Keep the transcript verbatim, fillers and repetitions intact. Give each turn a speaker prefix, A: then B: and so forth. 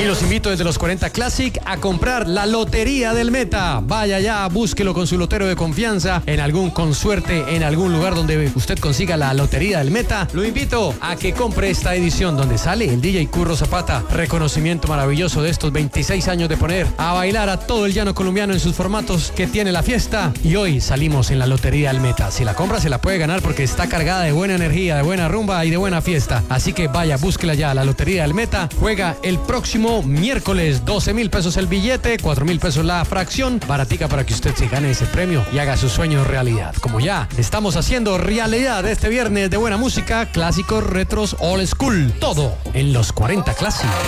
A: Y los invito desde los cuarenta Classic a comprar la Lotería del Meta. Vaya ya, búsquelo con su lotero de confianza en algún consuerte, en algún lugar donde usted consiga la Lotería del Meta. Lo invito a que compre esta edición donde sale el D J Curro Zapata. Reconocimiento maravilloso de estos veintiséis años de poner a bailar a todo el llano colombiano en sus formatos que tiene la fiesta. Y hoy salimos en la Lotería del Meta. Si la compra se la puede ganar porque está cargada de buena energía, de buena rumba y de buena fiesta. Así que vaya, búsquela ya, la Lotería del Meta. Juega el próximo miércoles, doce mil pesos el billete, cuatro mil pesos la fracción. Baratica para que usted se gane ese premio y haga sus sueños realidad. Como ya estamos haciendo realidad este viernes de buena música, clásicos, retros, old school. Todo en los cuarenta Classic.